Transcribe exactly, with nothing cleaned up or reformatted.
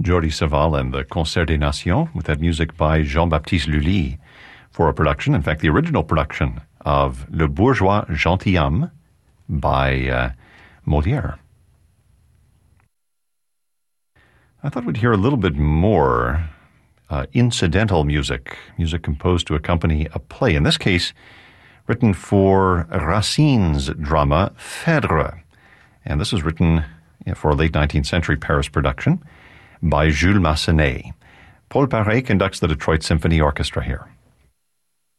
Jordi Savall and the Concert des Nations, with that music by Jean-Baptiste Lully for a production, in fact, the original production of Le Bourgeois Gentilhomme by uh, Molière. I thought we'd hear a little bit more uh, incidental music, music composed to accompany a play. In this case, written for Racine's drama Phèdre. And this was written for a late nineteenth century Paris production by Jules Massenet. Paul Paré conducts the Detroit Symphony Orchestra here.